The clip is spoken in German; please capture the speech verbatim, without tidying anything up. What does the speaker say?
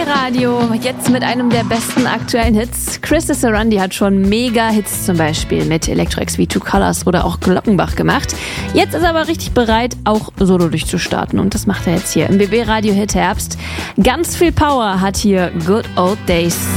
B-B-Radio, jetzt mit einem der besten aktuellen Hits. Chris Sarandi hat schon Mega-Hits zum Beispiel mit Electro X V Two Colors oder auch Glockenbach gemacht. Jetzt ist er aber richtig bereit, auch solo durchzustarten. Und das macht er jetzt hier im B B-Radio Hit Herbst. Ganz viel Power hat hier Good Old Days.